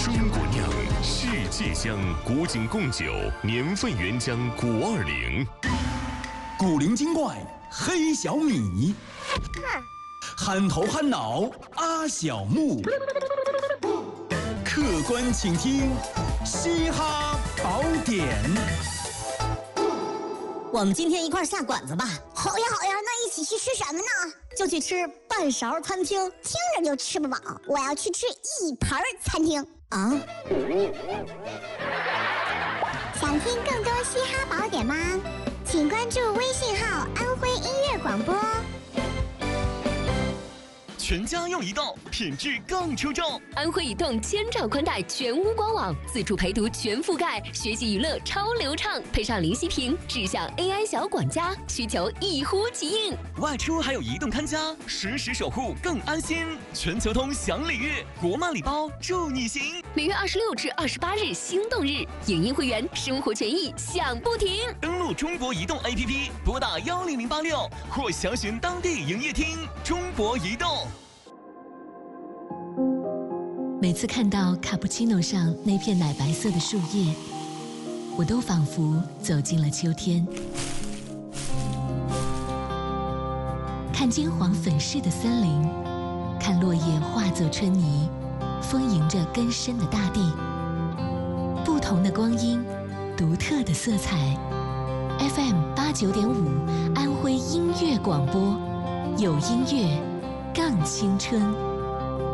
中国酿，世界香，古井贡酒，年份原浆520。 古灵精怪黑小米，憨头憨脑阿小木，客观倾听嘻哈宝典。 我们今天一块下馆子吧。 好呀好呀，那一起去吃什么呢？ 就去吃半勺餐厅。 听着就吃不饱，我要去吃一盘餐厅啊！ 想听更多嘻哈宝典吗？请关注微信号安徽音乐广播。 全家用移动，品质更出众。 安徽移动千兆宽带全屋官网，自助陪读全覆盖，学习娱乐超流畅，配上零息屏，智享 AI 小管家，需求一呼即应。 外出还有移动看家，实时守护更安心。全球通享礼遇，国漫礼包祝你行。 每月26至28日心动日，影音会员生活权益享不停。 登录中国移动 APP， 拨打10086或详询当地营业厅。中国移动。 每次看到卡布奇诺上那片奶白色的树叶，我都仿佛走进了秋天。看金黄粉饰的森林，看落叶化作春泥，丰盈着根深的大地。不同的光阴，独特的色彩。FM 89.5安徽音乐广播，有音乐，更青春。